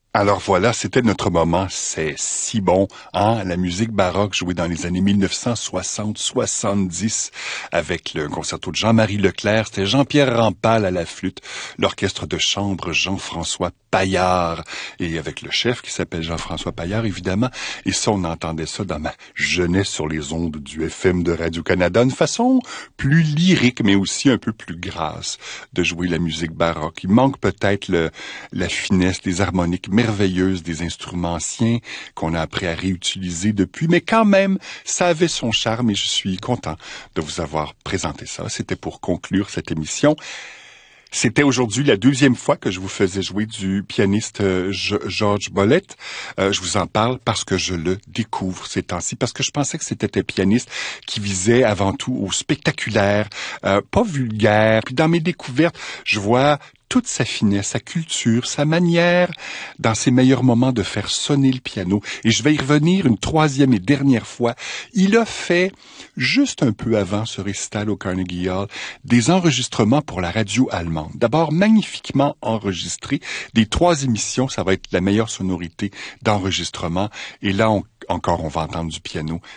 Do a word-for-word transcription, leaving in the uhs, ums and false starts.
Alors voilà, c'était notre moment. C'est si bon, hein? La musique baroque jouée dans les années mille neuf cent soixante soixante-dix avec le concerto de Jean-Marie Leclerc. C'était Jean-Pierre Rampal à la flûte, l'orchestre de chambre Jean-François Paillard et avec le chef qui s'appelle Jean-François Paillard, évidemment. Et ça, on entendait ça dans ma jeunesse sur les ondes du F M de Radio-Canada. Une façon plus lyrique, mais aussi un peu plus grasse de jouer la musique baroque. Il manque peut-être le, la finesse des harmoniques merveilleuse des instruments anciens qu'on a appris à réutiliser depuis, mais quand même, ça avait son charme et je suis content de vous avoir présenté ça. C'était pour conclure cette émission. C'était aujourd'hui la deuxième fois que je vous faisais jouer du pianiste euh, Georges Bolette. Euh, je vous en parle parce que je le découvre ces temps-ci, parce que je pensais que c'était un pianiste qui visait avant tout au spectaculaire, euh, pas vulgaire. Puis dans mes découvertes, je vois toute sa finesse, sa culture, sa manière, dans ses meilleurs moments, de faire sonner le piano. Et je vais y revenir une troisième et dernière fois. Il a fait, juste un peu avant ce récital au Carnegie Hall, des enregistrements pour la radio allemande. D'abord, magnifiquement enregistrés. Des trois émissions, ça va être la meilleure sonorité d'enregistrement. Et là, on, encore, on va entendre du piano.